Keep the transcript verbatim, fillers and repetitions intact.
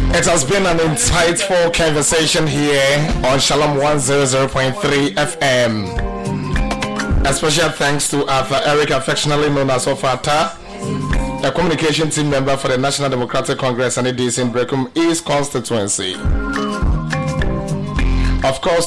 It has been an insightful conversation here on Shalom one hundred point three F M. A special thanks to Arthur Eric, affectionately known as Ofata, a communication team member for the National Democratic Congress and it is in Brecum East constituency. Of course,